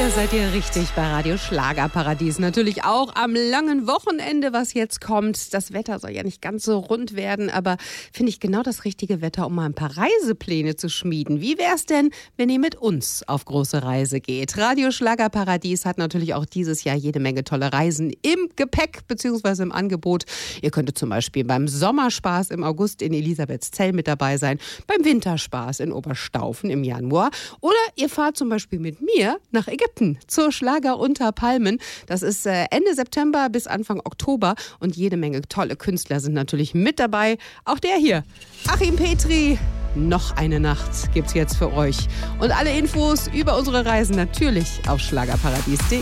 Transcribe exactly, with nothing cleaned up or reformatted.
Da seid ihr richtig bei Radio Schlagerparadies. Natürlich auch am langen Wochenende, was jetzt kommt. Das Wetter soll ja nicht ganz so rund werden, aber finde ich genau das richtige Wetter, um mal ein paar Reisepläne zu schmieden. Wie wär's denn, wenn ihr mit uns auf große Reise geht? Radio Schlagerparadies hat natürlich auch dieses Jahr jede Menge tolle Reisen im Gepäck bzw. im Angebot. Ihr könntet zum Beispiel beim Sommerspaß im August in Elisabethzell mit dabei sein, beim Winterspaß in Oberstaufen im Januar oder ihr fahrt zum Beispiel mit mir nach Ägypten zur Schlager unter Palmen. Das ist Ende September bis Anfang Oktober und jede Menge tolle Künstler sind natürlich mit dabei. Auch der hier, Achim Petri. Noch eine Nacht gibt's jetzt für euch. Und alle Infos über unsere Reisen natürlich auf schlagerparadies punkt de.